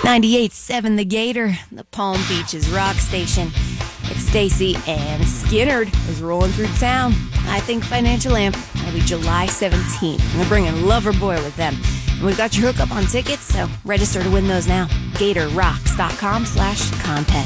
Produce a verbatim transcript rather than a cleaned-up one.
ninety-eight point seven The Gator, the Palm Beaches rock station. It's Stacy and Skinnerd is rolling through town. I Think Financial Amp. That'll be July seventeenth. And they're bringing Loverboy with them. And we've got your hookup on tickets, so register to win those now. GatorRocks.com slash contest.